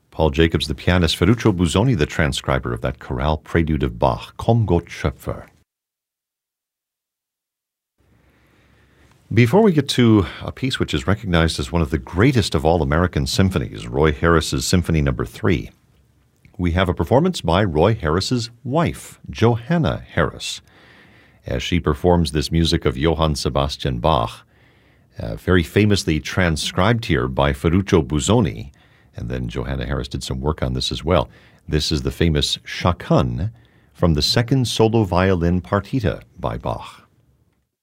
Paul Jacobs, the pianist, Ferruccio Busoni, the transcriber of that chorale prelude of Bach, Komm Gott Schöpfer. Before we get to a piece which is recognized as one of the greatest of all American symphonies, Roy Harris's Symphony No. 3, we have a performance by Roy Harris's wife, Johanna Harris, as she performs this music of Johann Sebastian Bach, very famously transcribed here by Ferruccio Busoni, and then Johanna Harris did some work on this as well. This is the famous Chaconne from the second solo violin partita by Bach.